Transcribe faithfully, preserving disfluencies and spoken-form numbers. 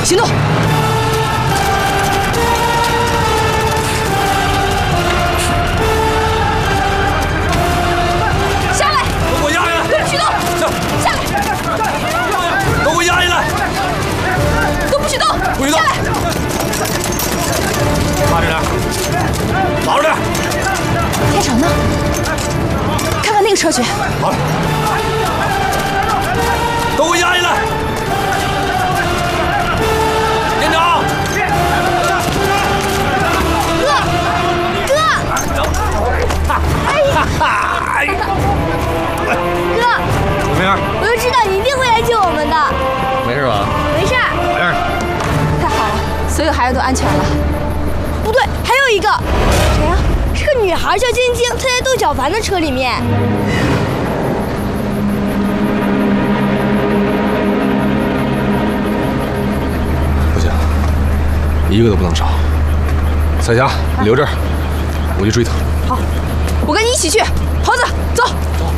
行动！下来！ 都给我压下来！ 许东，下来！ 都给我压下来！ 都不许动！ 不许动！ 下来！ 趴着点，牢着点。 天成呢？看看那个车去。 好了，都给我压下来！连长， 哥，哥，哎呀， 哎呀， 哥， 怎么样？ 我就知道你一定会来救我们的。 没事吧？ 没事。 没事。 太好了，所有孩子都安全了。不对，还有一个。谁呀？是个女孩，叫晶晶，她在窦小凡的车里面。 不行，一个都不能少。彩霞，你留这儿，我去追他。 好，我跟你一起去。猴子，走。